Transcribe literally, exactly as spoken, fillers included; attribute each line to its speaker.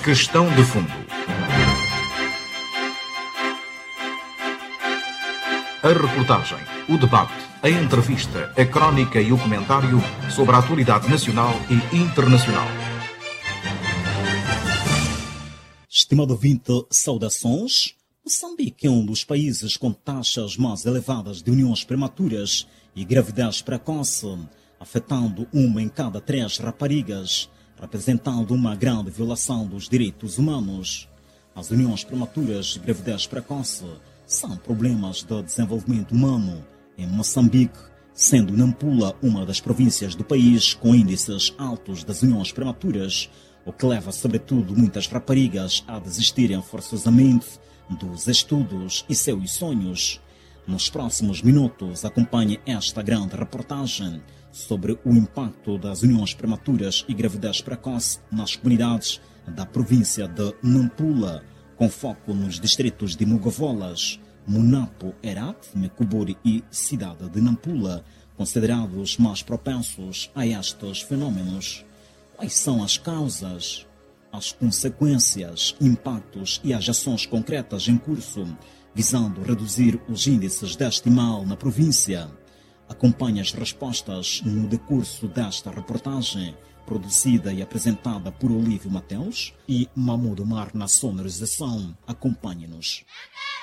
Speaker 1: Questão de fundo. A reportagem, o debate, a entrevista, a crónica e o comentário sobre a atualidade nacional e internacional.
Speaker 2: Estimado ouvinte, saudações. Moçambique é um dos países com taxas mais elevadas de uniões prematuras e gravidez precoce, afetando uma em cada três raparigas, representando uma grande violação dos direitos humanos. As uniões prematuras e gravidez precoce são problemas de desenvolvimento humano em Moçambique, sendo Nampula uma das províncias do país com índices altos das uniões prematuras, o que leva sobretudo muitas raparigas a desistirem forçosamente dos estudos e seus sonhos. Nos próximos minutos, acompanhe esta grande reportagem sobre o impacto das uniões prematuras e gravidez precoce nas comunidades da província de Nampula, com foco nos distritos de Mugovolas, Munapo, Herat, Mecuburi e cidade de Nampula, considerados mais propensos a estes fenômenos. Quais são as causas, as consequências, impactos e as ações concretas em curso, visando reduzir os índices deste mal na província? Acompanhe as respostas no decurso desta reportagem, produzida e apresentada por Olívio Mateus e Mahmoud Omar na sonorização. Acompanhe-nos.